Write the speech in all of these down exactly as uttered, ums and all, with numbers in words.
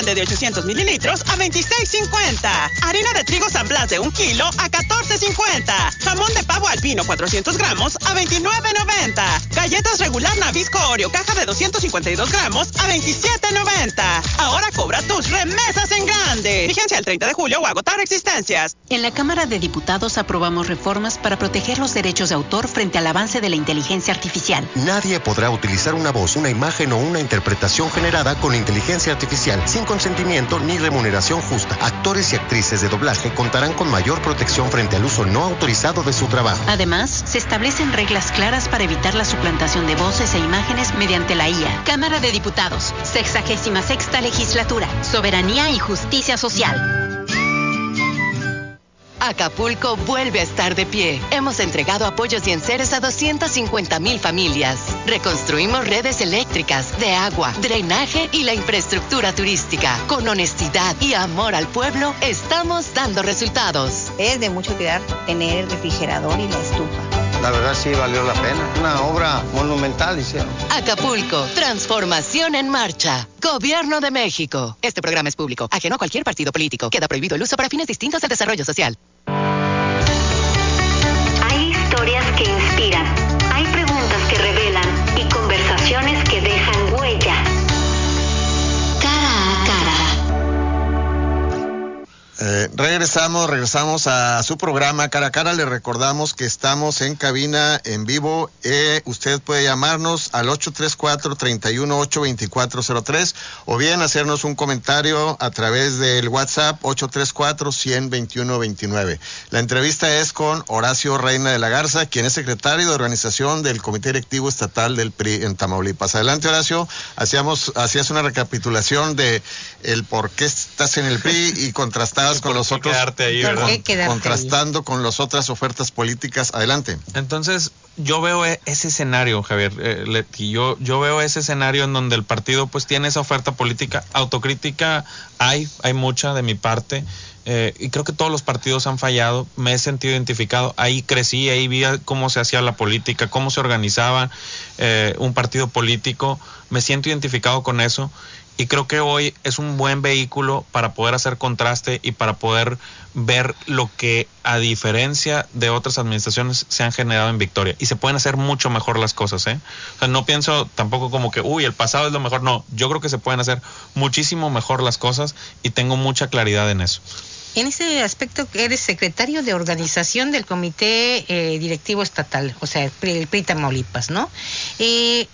grande de ochocientos mililitros a veintiséis cincuenta. Harina de trigo San Blas de un kilo a catorce cincuenta. Jamón de pavo alpino cuatrocientos gramos a veintinueve noventa. Galletas regular Nabisco Oreo caja de doscientos cincuenta y dos gramos a veintisiete noventa. Ahora cobra tus remesas en grande. Vigencia el treinta de julio o agotar existencias. En la Cámara de Diputados aprobamos reformas para proteger los derechos de autor frente al avance de la inteligencia artificial. Nadie podrá utilizar una voz, una imagen o una interpretación generada con inteligencia artificial sin consentimiento ni remuneración justa. Actores y actrices de doblaje contarán con mayor protección frente al uso no autorizado de su trabajo. Además, se establecen reglas claras para evitar la suplantación de voces e imágenes mediante la I A. Cámara de Diputados, sexagésima sexta legislatura, soberanía y justicia social. Acapulco vuelve a estar de pie. Hemos entregado apoyos y enseres a doscientas cincuenta mil familias. Reconstruimos redes eléctricas, de agua, drenaje y la infraestructura turística. Con honestidad y amor al pueblo, estamos dando resultados. Es de mucho cuidar tener el refrigerador y la estufa. La verdad sí valió la pena. Una obra monumental hicieron. Acapulco, transformación en marcha. Gobierno de México. Este programa es público, ajeno a cualquier partido político. Queda prohibido el uso para fines distintos del desarrollo social. Hay historias que inspiran, hay preguntas que revelan y conversaciones que dejan huella. Cara a cara. Eh, regresamos, regresamos a su programa Cara a Cara. Le recordamos que estamos en cabina en vivo. Eh, usted puede llamarnos al ocho tres cuatro, tres uno ocho, dos cuatro cero tres o bien hacernos un comentario a través del WhatsApp ocho tres cuatro, cien, veintiuno veintinueve. La entrevista es con Horacio Reina de la Garza, quien es secretario de organización del Comité Directivo Estatal del P R I en Tamaulipas. Adelante, Horacio. Hacíamos, hacías una recapitulación de el por qué estás en el P R I y contrastabas con los otros, ahí, con, contrastando ahí? Con las otras ofertas políticas. Adelante. Entonces, yo veo ese escenario, Javier, eh, Leti, yo, yo veo ese escenario en donde el partido pues tiene esa oferta política. Autocrítica hay, hay mucha de mi parte, eh, y creo que todos los partidos han fallado. Me he sentido identificado, ahí crecí, ahí vi cómo se hacía la política, cómo se organizaba eh, un partido político. Me siento identificado con eso. Y creo que hoy es un buen vehículo para poder hacer contraste y para poder ver lo que, a diferencia de otras administraciones, se han generado en Victoria. Y se pueden hacer mucho mejor las cosas, ¿eh? O sea, no pienso tampoco como que, uy, el pasado es lo mejor. No, yo creo que se pueden hacer muchísimo mejor las cosas y tengo mucha claridad en eso. En ese aspecto, eres secretario de organización del Comité eh, Directivo Estatal, o sea, el P R I Tamaulipas, ¿no? Eh...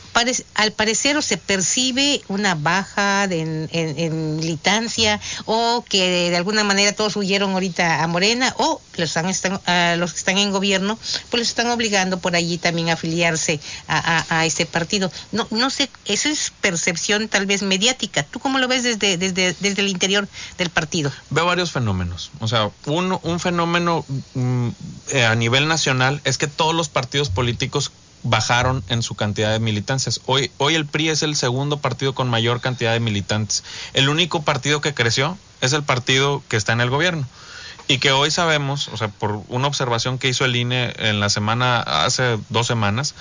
Al parecer o se percibe una baja de, en, en, en militancia, o que de, de alguna manera todos huyeron ahorita a Morena, o los, han, están, a los que están en gobierno pues los están obligando por allí también a afiliarse a, a, a este partido. No no sé, eso es percepción tal vez mediática. ¿Tú cómo lo ves desde desde desde el interior del partido? Veo varios fenómenos. O sea, un, un fenómeno mm, eh, a nivel nacional es que todos los partidos políticos bajaron en su cantidad de militantes. Hoy, hoy el P R I es el segundo partido con mayor cantidad de militantes. El único partido que creció es el partido que está en el gobierno. Y que hoy sabemos, o sea, por una observación que hizo el I N E en la semana, hace dos semanas,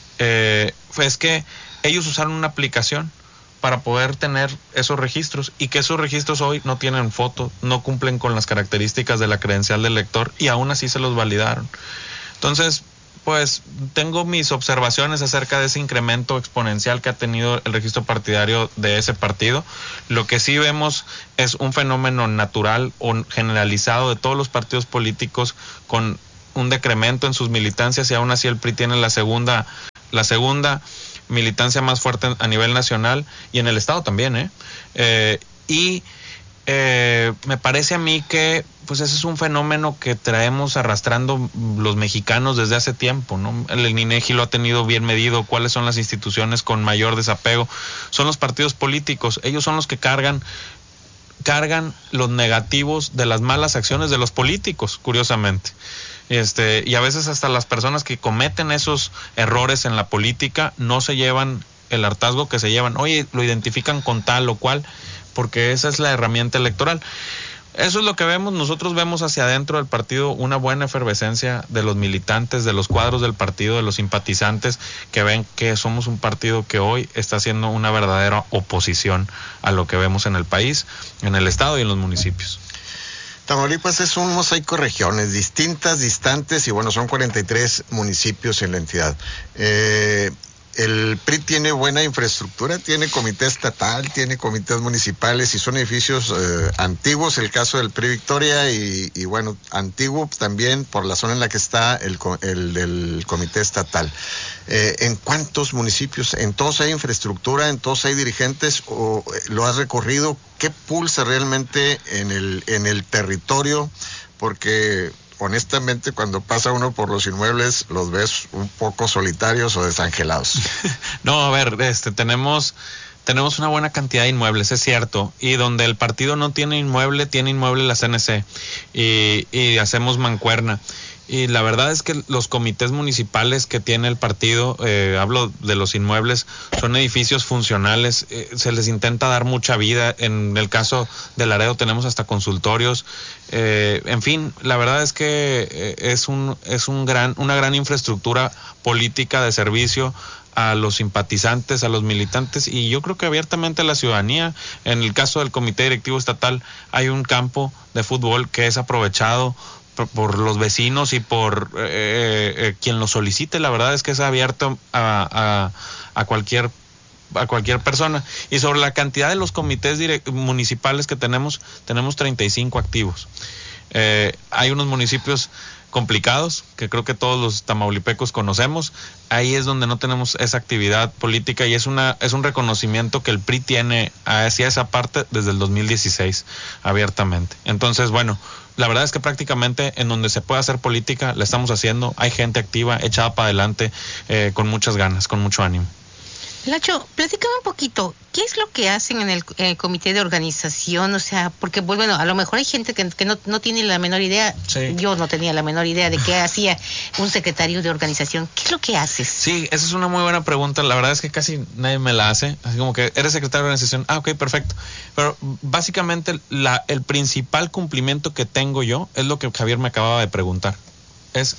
eh, es que ellos usaron una aplicación para poder tener esos registros, y que esos registros hoy no tienen foto, no cumplen con las características de la credencial del elector, y aún así se los validaron. Entonces, pues tengo mis observaciones acerca de ese incremento exponencial que ha tenido el registro partidario de ese partido. Lo que sí vemos es un fenómeno natural o generalizado de todos los partidos políticos con un decremento en sus militancias, y aún así el P R I tiene la segunda, la segunda militancia más fuerte a nivel nacional y en el estado también, ¿eh? eh y Eh, me parece a mí que pues ese es un fenómeno que traemos arrastrando los mexicanos desde hace tiempo, ¿no? El INEGI lo ha tenido bien medido. ¿Cuáles son las instituciones con mayor desapego? Son los partidos políticos. Ellos son los que cargan cargan los negativos de las malas acciones de los políticos, curiosamente. Este, y a veces hasta las personas que cometen esos errores en la política no se llevan el hartazgo que se llevan. Oye, lo identifican con tal o cual, porque esa es la herramienta electoral. Eso es lo que vemos. Nosotros vemos hacia adentro del partido una buena efervescencia de los militantes, de los cuadros del partido, de los simpatizantes, que ven que somos un partido que hoy está haciendo una verdadera oposición a lo que vemos en el país, en el estado y en los municipios. Tamaulipas es un mosaico de regiones distintas, distantes, y bueno, son cuarenta y tres municipios en la entidad. Eh, El P R I tiene buena infraestructura, tiene comité estatal, tiene comités municipales y son edificios eh, antiguos, el caso del P R I Victoria y, y bueno, antiguo también por la zona en la que está el, el, el comité estatal. Eh, ¿En cuántos municipios? ¿En todos hay infraestructura? ¿En todos hay dirigentes? ¿O lo has recorrido? ¿Qué pulsa realmente en el, en el territorio? Porque honestamente, cuando pasa uno por los inmuebles, los ves un poco solitarios o desangelados. No, a ver, este, tenemos, tenemos una buena cantidad de inmuebles, es cierto, y donde el partido no tiene inmueble, tiene inmueble la C N C, y, y hacemos mancuerna. Y la verdad es que los comités municipales que tiene el partido, eh, hablo de los inmuebles, son edificios funcionales, eh, se les intenta dar mucha vida. En el caso de Laredo tenemos hasta consultorios, eh, en fin, la verdad es que eh, es un es un gran una gran infraestructura política de servicio a los simpatizantes, a los militantes, y yo creo que abiertamente a la ciudadanía. En el caso del comité directivo estatal hay un campo de fútbol que es aprovechado por, por los vecinos y por eh, eh, quien lo solicite. La verdad es que es abierto a, a, a cualquier a cualquier persona. Y sobre la cantidad de los comités direct, municipales que tenemos, tenemos treinta y cinco activos. Eh, hay unos municipios complicados que creo que todos los tamaulipecos conocemos. Ahí es donde no tenemos esa actividad política y es una es un reconocimiento que el P R I tiene hacia esa parte desde el dos mil dieciséis abiertamente. Entonces, bueno, la verdad es que prácticamente en donde se puede hacer política la estamos haciendo. Hay gente activa, echada para adelante, eh, con muchas ganas, con mucho ánimo. Lacho, platícame un poquito, ¿qué es lo que hacen en el, en el comité de organización? O sea, porque pues, bueno, a lo mejor hay gente que, que no, no tiene la menor idea, sí. Yo no tenía la menor idea de qué hacía un secretario de organización. ¿Qué es lo que haces? Sí, esa es una muy buena pregunta, la verdad es que casi nadie me la hace, así como que eres secretario de organización, ah, ok, perfecto, pero básicamente la, el principal cumplimiento que tengo yo es lo que Javier me acababa de preguntar, es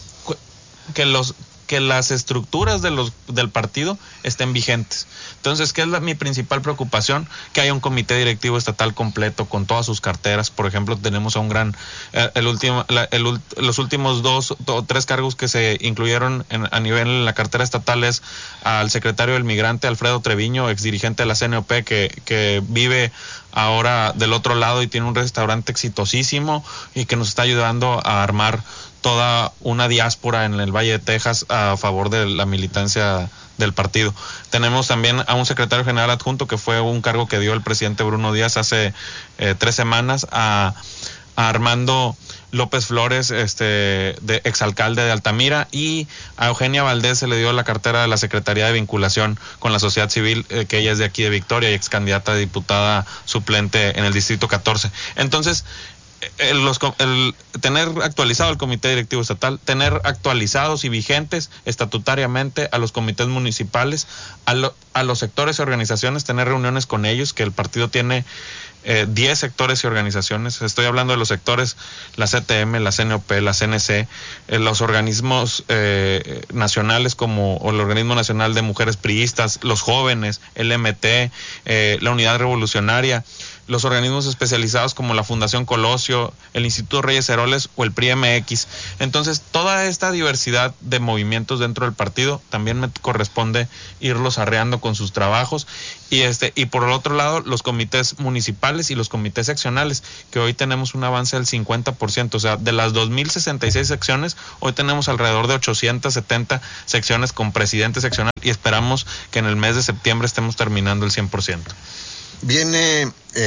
que los... que las estructuras de los del partido estén vigentes. Entonces, ¿qué es la, mi principal preocupación? Que haya un comité directivo estatal completo con todas sus carteras. Por ejemplo, tenemos a un gran, eh, el último, la, el, los últimos dos o tres cargos que se incluyeron en, a nivel en la cartera estatal es al secretario del Migrante, Alfredo Treviño, exdirigente de la C N O P, que, que vive ahora del otro lado y tiene un restaurante exitosísimo y que nos está ayudando a armar toda una diáspora en el Valle de Texas a favor de la militancia del partido. Tenemos también a un secretario general adjunto que fue un cargo que dio el presidente Bruno Díaz hace eh, tres semanas a, a Armando López Flores, este de exalcalde de Altamira, y a Eugenia Valdés se le dio la cartera de la Secretaría de Vinculación con la sociedad civil, eh, que ella es de aquí de Victoria y ex candidata a diputada suplente en el distrito catorce. Entonces, El, los, el tener actualizado el comité directivo estatal, tener actualizados y vigentes estatutariamente a los comités municipales, a, lo, a los sectores y organizaciones, tener reuniones con ellos, que el partido tiene eh, diez sectores y organizaciones. Estoy hablando de los sectores, la C T M, la C N O P, la C N C, eh, los organismos eh, nacionales como o el Organismo Nacional de Mujeres Priistas, los jóvenes, el M T, eh, la Unidad Revolucionaria, los organismos especializados como la Fundación Colosio, el Instituto Reyes Heroles o el P R I M X. Entonces, toda esta diversidad de movimientos dentro del partido también me corresponde irlos arreando con sus trabajos. Y este y por el otro lado, los comités municipales y los comités seccionales, que hoy tenemos un avance del cincuenta por ciento. O sea, de las dos mil sesenta y seis secciones, hoy tenemos alrededor de ochocientas setenta secciones con presidente seccional y esperamos que en el mes de septiembre estemos terminando el cien por ciento. Viene,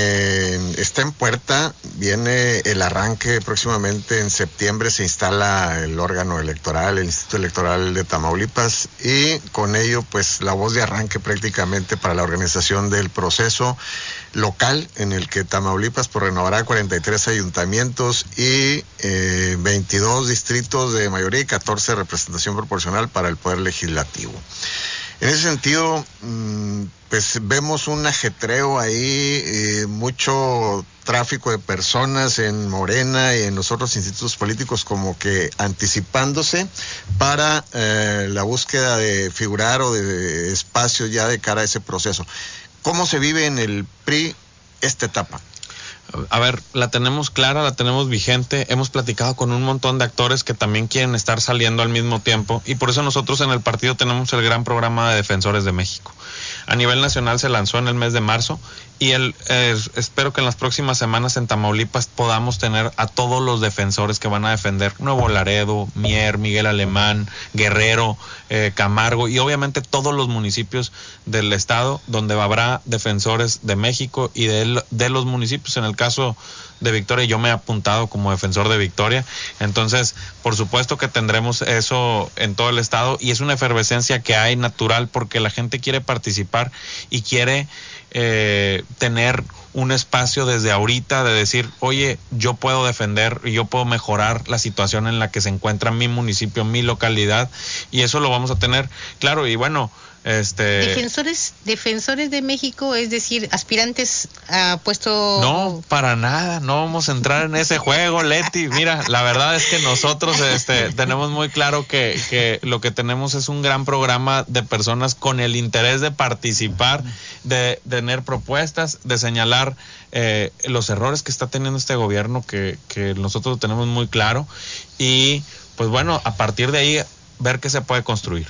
eh, está en puerta, viene el arranque próximamente en septiembre, se instala el órgano electoral, el Instituto Electoral de Tamaulipas, y con ello pues la voz de arranque prácticamente para la organización del proceso local en el que Tamaulipas pues, renovará cuarenta y tres ayuntamientos y eh, veintidós distritos de mayoría y catorce de representación proporcional para el Poder Legislativo. En ese sentido, mmm, pues vemos un ajetreo ahí, eh, mucho tráfico de personas en Morena y en los otros institutos políticos como que anticipándose para eh, la búsqueda de figurar o de espacio ya de cara a ese proceso. ¿Cómo se vive en el P R I esta etapa? A ver, la tenemos clara, la tenemos vigente, hemos platicado con un montón de actores que también quieren estar saliendo al mismo tiempo y por eso nosotros en el partido tenemos el gran programa de Defensores de México. A nivel nacional se lanzó en el mes de marzo y el, eh, espero que en las próximas semanas en Tamaulipas podamos tener a todos los defensores que van a defender Nuevo Laredo, Mier, Miguel Alemán, Guerrero, eh, Camargo y obviamente todos los municipios del estado donde habrá defensores de México y de, de los municipios. En el caso de Victoria, yo me he apuntado como defensor de Victoria, entonces por supuesto que tendremos eso en todo el estado y es una efervescencia que hay natural porque la gente quiere participar y quiere eh, tener un espacio desde ahorita de decir, oye, yo puedo defender y yo puedo mejorar la situación en la que se encuentra mi municipio, mi localidad, y eso lo vamos a tener claro. Y bueno, este defensores defensores de México, es decir, aspirantes a puesto. No, para nada, no vamos a entrar en ese juego, Leti. Mira, la verdad es que nosotros este tenemos muy claro que, que lo que tenemos es un gran programa de personas con el interés de participar, de, de tener propuestas, de señalar eh, los errores que está teniendo este gobierno, que, que nosotros lo tenemos muy claro, y pues bueno, a partir de ahí ver qué se puede construir.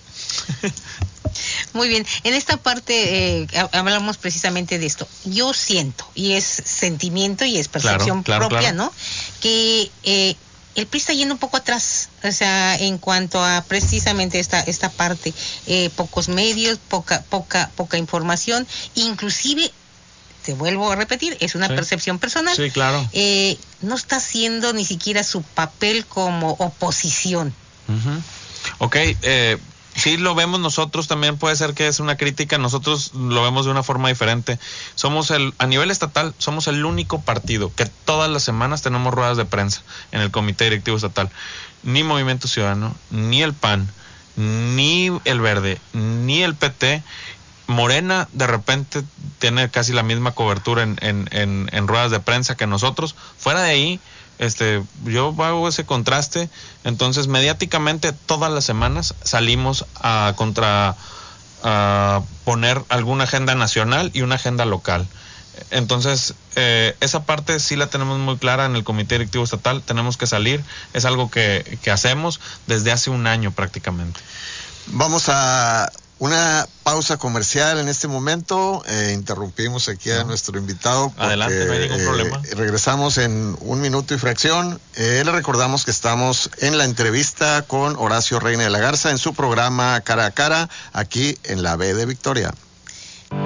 Muy bien, en esta parte eh, hablamos precisamente de esto. Yo siento, y es sentimiento y es percepción claro, claro, propia, claro. ¿no? Que eh, el P R I está yendo un poco atrás, o sea, en cuanto a precisamente esta esta parte, eh, pocos medios, poca poca poca información, inclusive, te vuelvo a repetir, es una sí. percepción personal. Sí, claro. Eh, no está haciendo ni siquiera su papel como oposición. Uh-huh. Ok, eh... sí, lo vemos nosotros, también puede ser que es una crítica, nosotros lo vemos de una forma diferente. Somos el, a nivel estatal, somos el único partido que todas las semanas tenemos ruedas de prensa en el Comité Directivo Estatal. Ni Movimiento Ciudadano, ni el P A N, ni el Verde, ni el P T. Morena de repente tiene casi la misma cobertura en, en, en, en ruedas de prensa que nosotros. Fuera de ahí, Este, yo hago ese contraste, entonces mediáticamente todas las semanas salimos a contra a poner alguna agenda nacional y una agenda local. Entonces, eh, esa parte sí la tenemos muy clara en el Comité Directivo Estatal, tenemos que salir, es algo que, que hacemos desde hace un año prácticamente. Vamos a una pausa comercial en este momento. Eh, interrumpimos aquí a no. nuestro invitado. Porque, Adelante, no hay ningún eh, problema. Regresamos en un minuto y fracción. Eh, le recordamos que estamos en la entrevista con Horacio Reina de la Garza en su programa Cara a Cara, aquí en la B de Victoria.